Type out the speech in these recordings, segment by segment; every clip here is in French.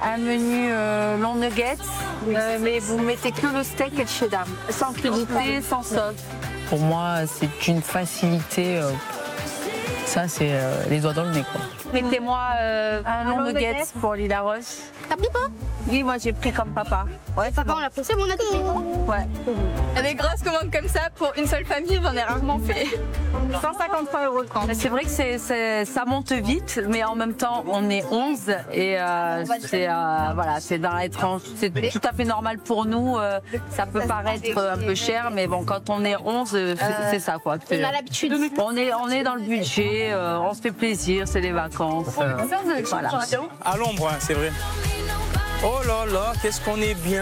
un menu long nuggets, mais vous mettez que le steak et le cheddar, sans crudité, sans sauce. Pour moi, c'est une facilité. Ça, c'est les doigts dans le nez, quoi. Mettez-moi un long nuggets pour Lila Roche. T'as pris pas? Oui, moi j'ai pris comme papa. Ouais, Papa, on l'a pris, c'est bon, on a tout Ouais. Des grosses commandes comme ça pour une seule famille, j'en ai rarement fait. 153 € le camp. C'est vrai que ça monte vite, mais en même temps, on est 11 et voilà, c'est dans la tranche. C'est tout à fait normal pour nous. Ça peut paraître un peu cher, mais bon, quand on est 11, c'est ça quoi. On a l'habitude. On est dans le budget, on se fait plaisir, c'est les vacances. Voilà. À l'ombre, hein, c'est vrai. Oh là là, qu'est-ce qu'on est bien.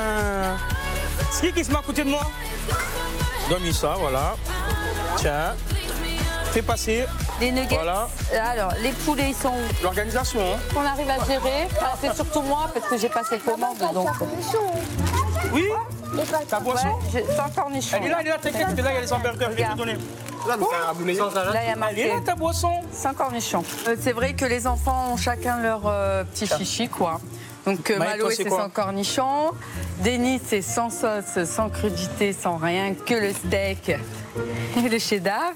C'est qui se met à côté de moi? Donne-lui ça, voilà. Tiens. Fais passer. Les nuggets. Voilà. Alors, les poulets, ils sont. L'organisation, hein. On arrive à gérer. Enfin, c'est surtout moi parce que j'ai passé commande donc. Oui. Ta boisson. Ouais, sans cornichons. Elle est là, t'inquiète, parce que là, il y a les hamburgers, je vais te donner. Là, il y a Elle est marqué là, ta boisson. sans cornichons. C'est vrai que les enfants ont chacun leur petit chichi, quoi. Donc Malo, c'est sans cornichons. Denis, c'est sans sauce, sans crudité, sans rien, que le steak et le cheddar.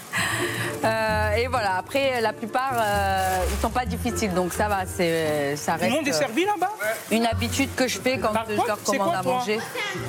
Et voilà, après, la plupart, ils sont pas difficiles, donc ça va, ça reste. Tout le monde est servi là-bas? Une habitude que je fais quand je leur commande à manger.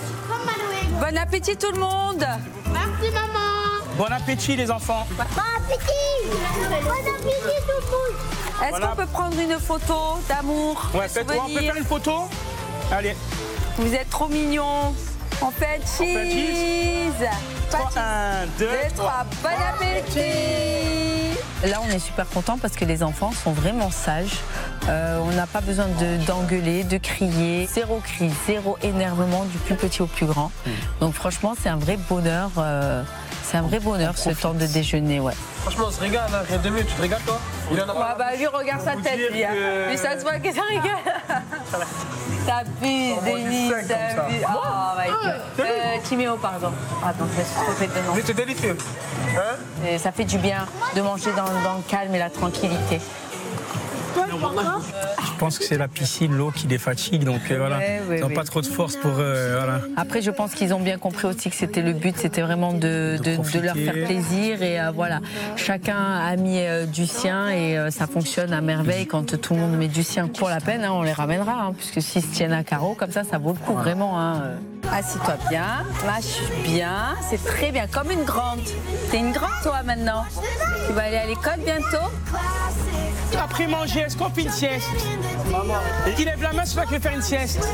Bon appétit tout le monde! Merci, maman. Bon appétit, les enfants. Bon appétit. Bon appétit, tout le monde. Est-ce qu'on peut prendre une photo d'amour? Ouais, faites-moi, on peut faire une photo? Allez. Vous êtes trop mignons. On fait cheese. 1, 2, 3. Bon appétit. Là, on est super contents parce que les enfants sont vraiment sages. On n'a pas besoin d'engueuler, de crier. Zéro cri, zéro énervement du plus petit au plus grand. Donc franchement, c'est un vrai bonheur. C'est un vrai bonheur ce temps de déjeuner, ouais. Franchement, on se régale, hein. Rien de mieux, tu te régales toi? Ouais, bah lui, regarde sa tête, lui. Hein. Lui, ça se voit que ça rigole. T'abuses, Denis, t'abuses. Oh, my God. Timéo, pardon. Attends, je vais se tromper de nom. C'est délicieux. Hein? Et ça fait du bien de manger dans le calme et la tranquillité. Je pense que c'est la piscine, l'eau qui les fatigue, donc voilà. Ils n'ont pas trop de force pour. Voilà. Après, je pense qu'ils ont bien compris aussi que c'était le but, c'était vraiment de leur faire plaisir. Et voilà, chacun a mis du sien et ça fonctionne à merveille quand tout le monde met du sien. Pour la peine, hein, on les ramènera, hein, puisque s'ils se tiennent à carreau, comme ça vaut le coup, vraiment. Hein. Assis-toi bien, mâche bien, c'est très bien, comme une grande. T'es une grande, toi, maintenant. Tu vas aller à l'école bientôt. Après manger, est-ce qu'on fait une sieste? Qui lève la main, c'est toi qui veux faire une sieste.